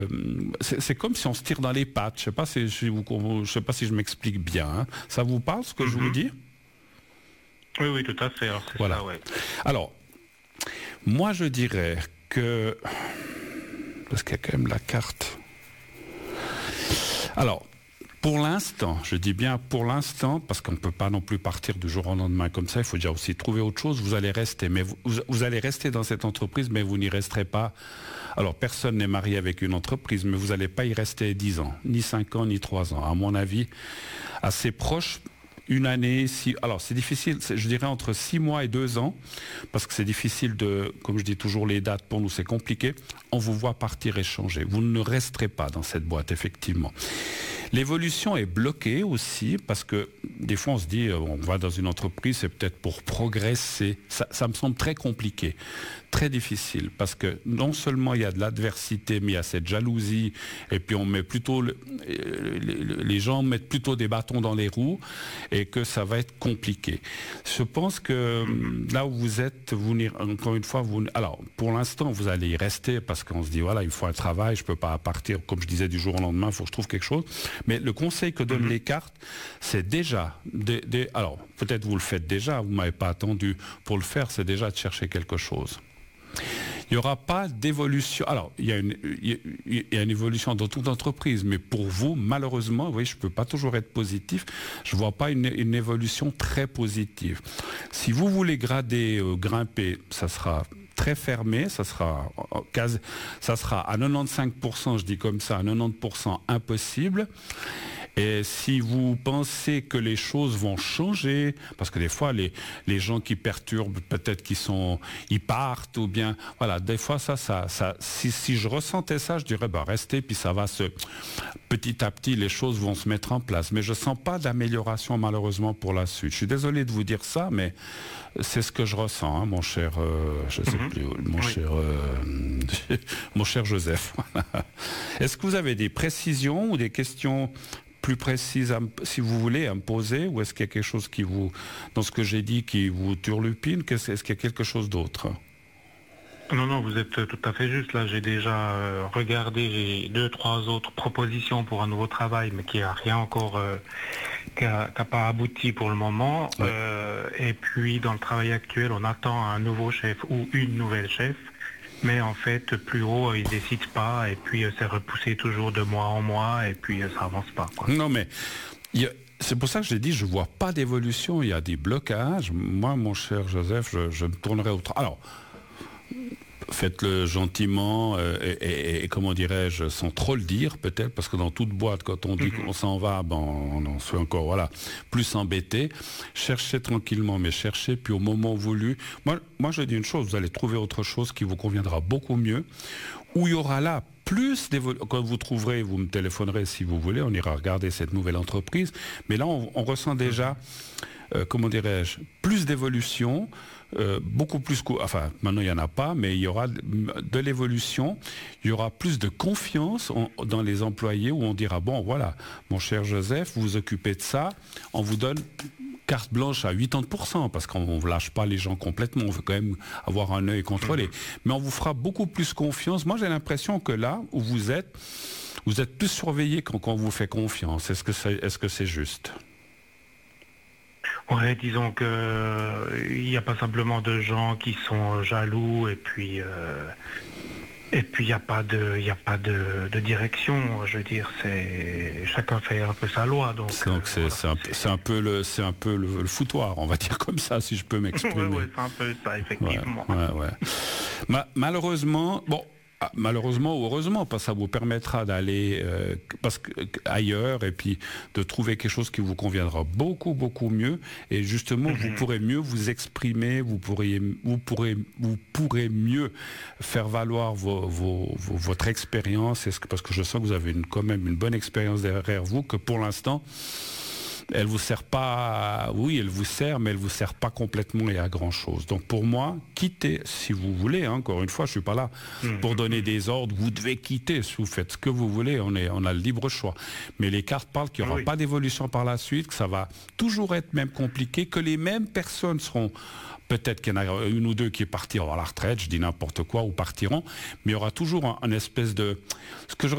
c'est comme si on se tire dans les pattes. Je sais pas si je m'explique bien. Hein. Ça vous parle ce que je vous dis? Oui, oui, tout à fait. Alors, c'est voilà. Ça, ouais. Alors, moi je dirais que... Parce qu'il y a quand même la carte. Alors, pour l'instant, je dis bien pour l'instant, parce qu'on ne peut pas non plus partir du jour au lendemain comme ça, il faut déjà aussi trouver autre chose, vous allez rester, mais vous allez rester dans cette entreprise, mais vous n'y resterez pas. Alors, personne n'est marié avec une entreprise, mais vous n'allez pas y rester 10 ans, ni 5 ans, ni 3 ans. À mon avis, assez proche, une année, alors c'est difficile, je dirais entre 6 mois et 2 ans, parce que c'est difficile comme je dis toujours, les dates pour nous c'est compliqué, on vous voit partir et changer. Vous ne resterez pas dans cette boîte, effectivement. L'évolution est bloquée aussi, parce que des fois on se dit, on va dans une entreprise, c'est peut-être pour progresser. Ça me semble très compliqué, très difficile, parce que non seulement il y a de l'adversité, mais il y a cette jalousie, et puis on met plutôt, les gens mettent plutôt des bâtons dans les roues, et que ça va être compliqué. Je pense que là où vous êtes, encore une fois, alors pour l'instant vous allez y rester, parce qu'on se dit, voilà, il faut un travail, je ne peux pas partir, comme je disais, du jour au lendemain, il faut que je trouve quelque chose. Mais le conseil que donnent les cartes, c'est déjà, alors peut-être vous le faites déjà, vous ne m'avez pas attendu pour le faire, c'est déjà de chercher quelque chose. Il n'y aura pas d'évolution. Alors, il y a une évolution dans toute entreprise, mais pour vous, malheureusement, oui, je ne peux pas toujours être positif, je ne vois pas une évolution très positive. Si vous voulez grimper, ça sera très fermé, ça sera à 95%, je dis comme ça, à 90% impossible. Et si vous pensez que les choses vont changer, parce que des fois les gens qui perturbent, peut-être ils partent, ou bien voilà, des fois si je ressentais ça, je dirais restez, puis ça va petit à petit les choses vont se mettre en place. Mais je sens pas d'amélioration malheureusement pour la suite. Je suis désolé de vous dire ça, mais c'est ce que je ressens, hein, mon cher, je sais plus, mon cher Joseph. Est-ce que vous avez des précisions ou des questions plus précises, si vous voulez, à me poser, ou est-ce qu'il y a quelque chose dans ce que j'ai dit, qui vous turlupine? Est-ce qu'il y a quelque chose d'autre? Non, vous êtes tout à fait juste. Là, j'ai déjà regardé 2-3 autres propositions pour un nouveau travail, mais qui n'a rien encore, qui n'a pas abouti pour le moment. Ouais. Et puis, dans le travail actuel, on attend un nouveau chef ou une nouvelle chef. Mais en fait, plus haut, ils ne décident pas, et puis c'est repoussé toujours de mois en mois, et puis ça avance pas, quoi. Non, mais c'est pour ça que j'ai dit, je vois pas d'évolution, il y a des blocages. Moi, mon cher Joseph, je me tournerai autre. Alors, faites-le gentiment et comment dirais-je, sans trop le dire peut-être, parce que dans toute boîte, quand on dit qu'on s'en va, on en se fait encore plus embêté. Cherchez tranquillement, mais cherchez, puis au moment voulu. Moi je dis une chose, vous allez trouver autre chose qui vous conviendra beaucoup mieux, où il y aura là plus d'évolution. Quand vous trouverez, vous me téléphonerez si vous voulez, on ira regarder cette nouvelle entreprise, mais là on ressent déjà, comment dirais-je, plus d'évolution, beaucoup plus, enfin maintenant il n'y en a pas, mais il y aura de l'évolution, il y aura plus de confiance dans les employés, où on dira, bon voilà, mon cher Joseph, vous vous occupez de ça, on vous donne carte blanche à 80%, parce qu'on ne lâche pas les gens complètement, on veut quand même avoir un œil contrôlé, mais on vous fera beaucoup plus confiance. Moi j'ai l'impression que là où vous êtes plus surveillé quand on vous fait confiance. Est-ce que c'est juste? Ouais, disons que il n'y a pas simplement de gens qui sont jaloux, et puis il n'y a pas de direction. Je veux dire, chacun fait un peu sa loi. Donc c'est un peu le foutoir, on va dire comme ça, si je peux m'exprimer. Ouais, c'est un peu ça, effectivement. Ouais. Malheureusement, malheureusement ou heureusement, parce que ça vous permettra d'aller ailleurs, et puis de trouver quelque chose qui vous conviendra beaucoup beaucoup mieux, et justement vous pourrez mieux vous exprimer, vous pourrez mieux faire valoir votre expérience, parce que je sens que vous avez quand même une bonne expérience derrière vous, que pour l'instant elle vous sert pas, oui, elle vous sert, mais elle vous sert pas complètement et à grand chose. Donc pour moi, quittez si vous voulez, hein, encore une fois, je suis pas là pour donner des ordres, vous devez quitter, si vous faites ce que vous voulez, on a le libre choix. Mais les cartes parlent qu'il n'y aura pas d'évolution par la suite, que ça va toujours être même compliqué, que les mêmes personnes seront, peut-être qu'il y en a une ou deux qui partiront à la retraite, je dis n'importe quoi, ou partiront, mais il y aura toujours un espèce de, ce que je